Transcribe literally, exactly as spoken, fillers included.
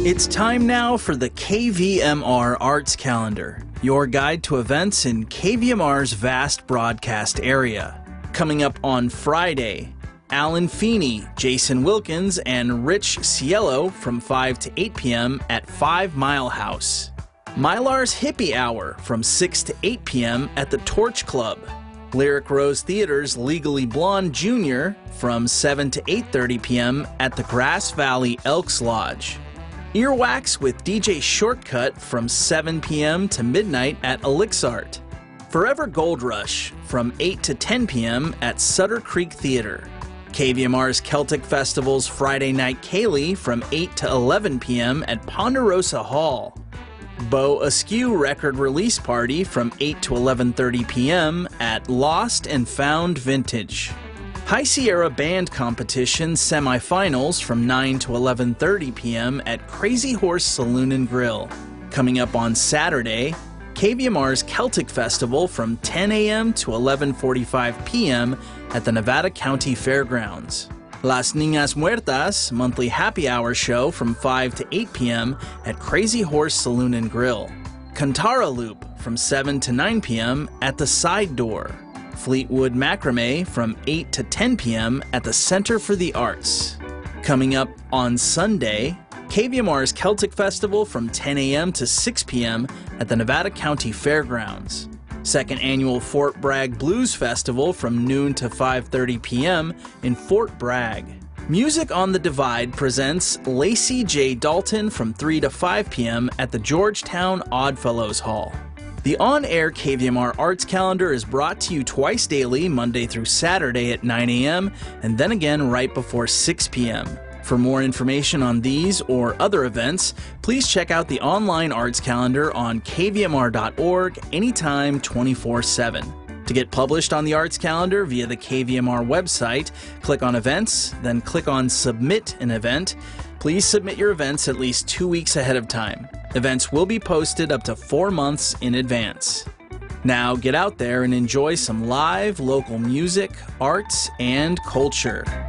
It's time now for the K V M R Arts Calendar, your guide to events in K V M R's vast broadcast area. Coming up on Friday, Alan Feeney, Jason Wilkins, and Rich Cielo from five to eight p m at Five Mile House. Mylar's Hippie Hour from six to eight p m at the Torch Club. Lyric Rose Theater's Legally Blonde Junior from seven to eight thirty p m at the Grass Valley Elks Lodge. Earwax with D J Shortcut from seven p m to midnight at Elixart. Forever Gold Rush from eight to ten p m at Sutter Creek Theater. K V M R's Celtic Festival's Friday Night Kaylee from eight to eleven p m at Ponderosa Hall. Bo Askew Record Release Party from eight to eleven thirty p m at Lost and Found Vintage. High Sierra Band Competition Semifinals from nine to eleven thirty p m at Crazy Horse Saloon and Grill. Coming up on Saturday, K V M R's Celtic Festival from ten a m to eleven forty-five p m at the Nevada County Fairgrounds. Las Niñas Muertas monthly happy hour show from five to eight p m at Crazy Horse Saloon and Grill. Kantara Loop from seven to nine p m at the Side Door. Fleetwood Macrame from eight to ten p m at the Center for the Arts. Coming up on Sunday, K V M R's Celtic Festival from ten a m to six p m at the Nevada County Fairgrounds. Second Annual Fort Bragg Blues Festival from noon to five thirty p m in Fort Bragg. Music on the Divide presents Lacey J. Dalton from three to five p m at the Georgetown Oddfellows Hall. The on-air K V M R Arts Calendar is brought to you twice daily, Monday through Saturday at nine a m and then again right before six p m For more information on these or other events, please check out the online arts calendar on K V M R dot org anytime twenty-four seven. To get published on the arts calendar via the K V M R website, click on Events, then click on Submit an Event. Please submit your events at least two weeks ahead of time. Events will be posted up to four months in advance. Now get out there and enjoy some live local music, arts, and culture.